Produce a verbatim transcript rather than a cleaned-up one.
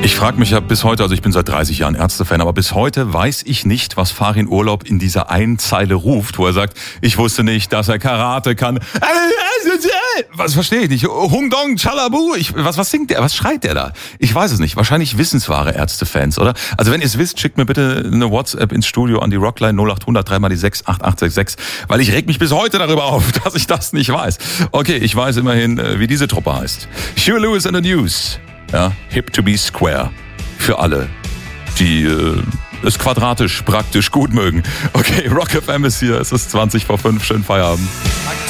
Ich frage mich ja bis heute, also ich bin seit dreißig Jahren Ärzte-Fan, aber bis heute weiß ich nicht, was Farin Urlaub in dieser einen Zeile ruft, wo er sagt, ich wusste nicht, dass er Karate kann. Was verstehe ich nicht? Hung Dong Chalabu. Ich, was, was singt der? Was schreit der da? Ich weiß es nicht. Wahrscheinlich wissenswahre Ärzte-Fans, oder? Also wenn ihr es wisst, schickt mir bitte eine WhatsApp ins Studio an die Rockline null acht hundert drei mal die sechs acht acht sechs sechs, weil ich reg mich bis heute darüber auf, dass ich das nicht weiß. Okay, ich weiß immerhin, wie diese Truppe heißt. Huey Lewis and the News. Ja, hip to be square. Für alle, die äh, es quadratisch praktisch gut mögen. Okay, Rock F M ist hier. Es ist zwanzig vor fünf. Schönen Feierabend.